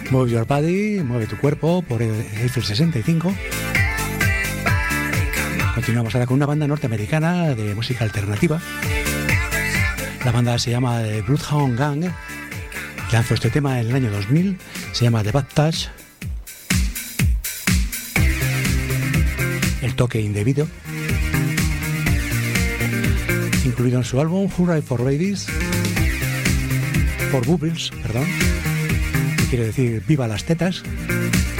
Move Your Body, Mueve tu Cuerpo, por Eiffel 65. Continuamos ahora con una banda norteamericana de música alternativa. La banda se llama The Bloodhound Gang. Lanzó este tema en el año 2000. Se llama The Bad Touch. El toque indebido. Incluido en su álbum Hurray for Babies. For Bubbles, perdón. Que quiere decir Viva las tetas.